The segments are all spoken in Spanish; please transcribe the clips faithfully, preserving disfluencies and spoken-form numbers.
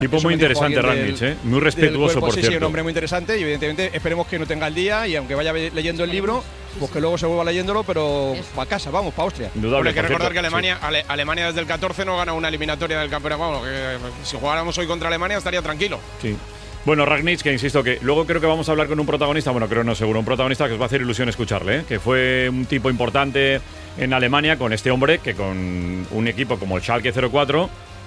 Tipo muy interesante, Ragnich, ¿eh? Muy respetuoso, por sí, cierto. Sí, un hombre muy interesante y evidentemente esperemos que no tenga el día y aunque vaya leyendo el libro, pues que luego se vuelva leyéndolo, pero para casa, vamos, para Austria. Indudable, hay que recordar que Alemania, sí. Ale, Alemania desde el catorce no gana una eliminatoria del campeonato. Vamos, que si jugáramos hoy contra Alemania estaría tranquilo. Sí. Bueno, Ragnich, que insisto que luego creo que vamos a hablar con un protagonista, bueno, creo no seguro, un protagonista que os va a hacer ilusión escucharle, ¿eh? Que fue un tipo importante en Alemania con este hombre que con un equipo como el Schalke cero cuatro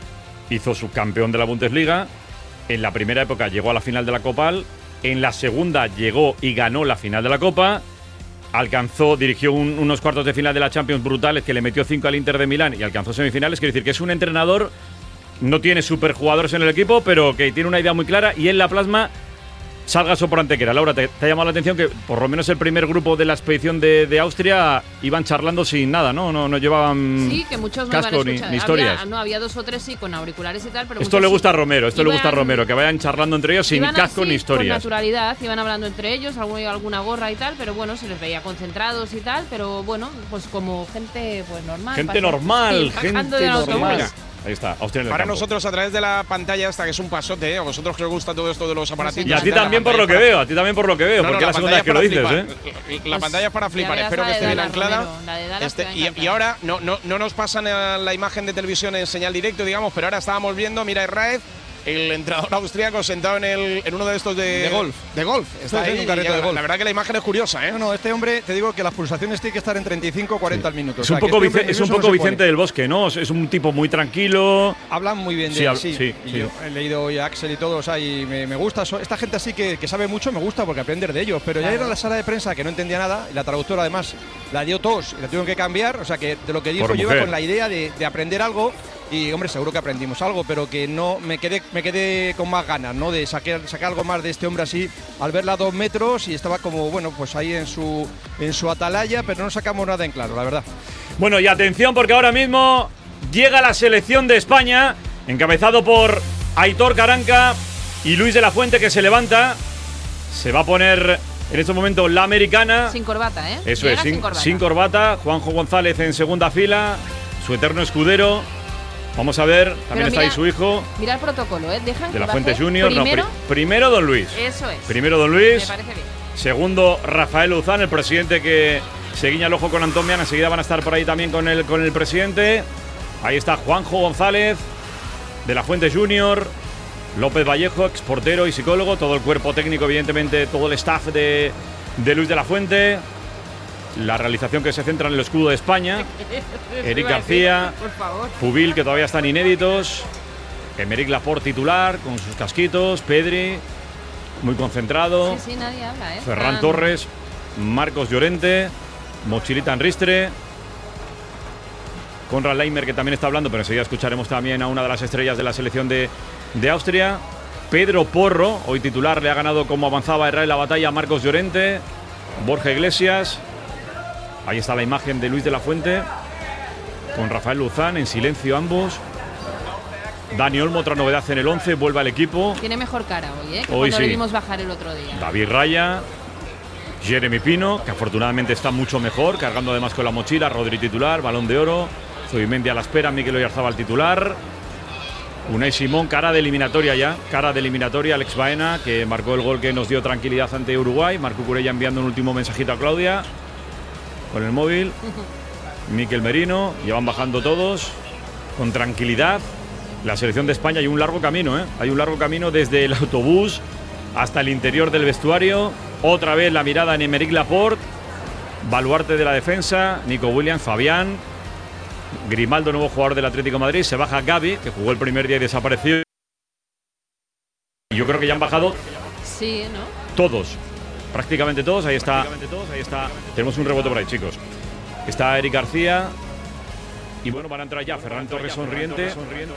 hizo subcampeón de la Bundesliga. En la primera época llegó a la final de la Copa, en la segunda llegó y ganó la final de la Copa, alcanzó, dirigió un, unos cuartos de final de la Champions brutales que le metió cinco al Inter de Milán y alcanzó semifinales. Quiere decir que es un entrenador, no tiene superjugadores en el equipo, pero que tiene una idea muy clara y en la plasma salga eso por Antequera. Laura, ¿te, te ha llamado la atención que por lo menos el primer grupo de la expedición de, de Austria iban charlando sin nada, ¿no? No, no llevaban sí, que muchos no casco iban a ni, escuchar. ni historias. Había, no, había dos o tres sí con auriculares y tal, pero esto le gusta sí, a Romero, esto iban, le gusta a Romero, que vayan charlando entre ellos sin casco así, ni historias. Con naturalidad, iban hablando entre ellos, alguna, alguna gorra y tal, pero bueno, se les veía concentrados y tal, pero bueno, pues como gente pues normal. Gente normal, sí, gente normal. Ahí está, Austria en el Para campo. nosotros a través de la pantalla esta que es un pasote, ¿eh? A vosotros que os gusta todo esto de los aparatitos. Y a ti también por lo que veo, a ti también por lo que veo, no, no, porque la es la segunda vez que lo dices, ¿eh? La, la pantalla es para flipar, espero que esté bien anclada. Este, y, y ahora no, no, no nos pasan la imagen de televisión en señal directo, digamos, pero ahora estábamos viendo, mira, Raed, el entrenador austríaco sentado en, el, en uno de estos de, de golf. De golf. Está sí, ahí, un carrito ya, de golf. La verdad que la imagen es curiosa, ¿eh? No, no, este hombre, te digo que las pulsaciones tienen que estar en treinta y cinco a cuarenta sí. minutos. Es un o sea, poco, este Vicente, es un poco no Vicente del Bosque, ¿no? Es un tipo muy tranquilo. Hablan muy bien de sí, él, sí. sí, y sí. Yo he leído hoy a Axel y todo, o sea, y me, me gusta. Esta gente así que, que sabe mucho, me gusta porque aprender de ellos. Pero claro. Ya era la sala de prensa que no entendía nada y la traductora además la dio tos y la tuvieron que cambiar. O sea, que de lo que dijo yo iba con la idea de, de aprender algo. Y hombre, seguro que aprendimos algo, pero que no me quedé, me quedé con más ganas, ¿no? De sacar, sacar algo más de este hombre así, al verla a dos metros y estaba como, bueno, pues ahí en su, en su atalaya, pero no sacamos nada en claro, la verdad. Bueno, y atención porque ahora mismo llega la selección de España, encabezado por Aitor Karanka y Luis de la Fuente, que se levanta. Se va a poner en este momento la americana. Sin corbata, ¿eh? Eso llega es, sin, sin, corbata. sin corbata. Juanjo González en segunda fila, su eterno escudero. Vamos a ver, también está ahí su hijo. Mira el protocolo, ¿eh? Dejan de la Fuente Junior. Primero, no, pri primero Don Luis. Eso es. Primero Don Luis. Me parece bien. Segundo Rafael Luzán, el presidente que se guiña el ojo con Antón Meana. Enseguida van a estar por ahí también con el, con el presidente. Ahí está Juanjo González, de la Fuente Junior. López Vallejo, exportero y psicólogo. Todo el cuerpo técnico, evidentemente, todo el staff de, de Luis de la Fuente. La realización que se centra en el escudo de España. Eric García, Pubil, que todavía están inéditos. Emeric Laporte titular, con sus casquitos. Pedri, muy concentrado. Sí, sí, nadie habla, ¿eh? Ferran Torres, Marcos Llorente, Mochilita en Ristre. Konrad Leimer, que también está hablando, pero enseguida escucharemos también a una de las estrellas de la selección de, de Austria. Pedro Porro, hoy titular, le ha ganado como avanzaba Israel la batalla a Marcos Llorente. Borja Iglesias. Ahí está la imagen de Luis de la Fuente con Rafael Luzán, en silencio ambos. Dani Olmo, otra novedad en el once, vuelve al equipo. Tiene mejor cara hoy, ¿eh? Que hoy cuando sí. le vimos bajar el otro día. David Raya, Jeremy Pino, que afortunadamente está mucho mejor, cargando además con la mochila. Rodri titular, Balón de Oro. Zubimendi a la espera, Mikel Oyarzabal titular. Unai Simón, cara de eliminatoria ya, cara de eliminatoria. Alex Baena, que marcó el gol que nos dio tranquilidad ante Uruguay. Marco Curella enviando un último mensajito a Claudia con el móvil. Mikel Merino, ya van bajando todos con tranquilidad. La selección de España, hay un largo camino, ¿eh? Hay un largo camino desde el autobús hasta el interior del vestuario. Otra vez la mirada en Emeric Laporte, baluarte de la defensa, Nico Williams, Fabián, Grimaldo, nuevo jugador del Atlético de Madrid. Se baja Gavi, que jugó el primer día y desapareció. Y yo creo que ya han bajado sí, ¿no? todos. Prácticamente todos, ahí está. Todos, ahí está. Tenemos un rebote por ahí, chicos. Está Eric García. Y bueno, van a entrar ya Ferran Torres sonriente.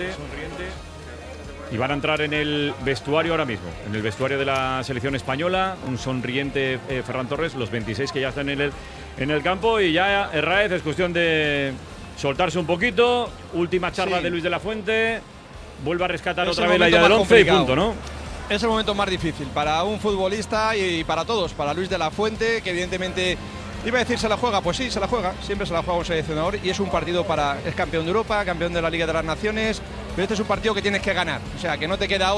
Y van a entrar en el vestuario ahora mismo. En el vestuario de la selección española. Un sonriente eh, Ferran Torres. Los veintiséis que ya están en el, en el campo. Y ya Herráez es cuestión de soltarse un poquito. Última charla sí. de Luis de la Fuente. Vuelve a rescatar otra vez la idea del once y punto, ¿no? Es el momento más difícil para un futbolista y para todos, para Luis de la Fuente, que evidentemente Iba a decir, ¿se la juega? Pues sí, se la juega. Siempre se la juega un seleccionador y es un partido para... Es campeón de Europa, campeón de la Liga de las Naciones, pero este es un partido que tienes que ganar. O sea, que no te queda